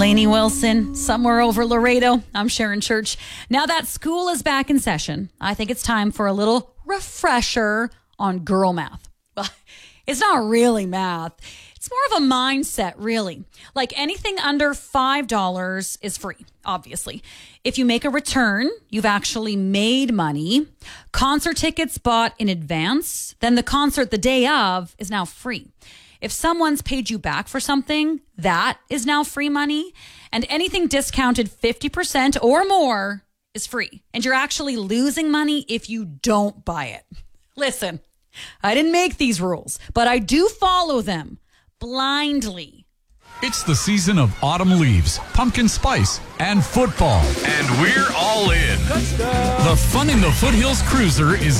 Lainey Wilson, somewhere over Laredo. I'm Sharon Church. Now that school is back in session, I think it's time for a little refresher on girl math. Well, it's not really math. It's more of a mindset, really. Like anything under $5 is free, obviously. If you make a return, you've actually made money. Concert tickets bought in advance, then the concert the day of is now free. If someone's paid you back for something, that is now free money. And anything discounted 50% or more is free. And you're actually losing money if you don't buy it. Listen, I didn't make these rules, but I do follow them blindly. It's the season of autumn leaves, pumpkin spice, and football. And we're all in. Touchdown. The fun in the Foothills Cruiser is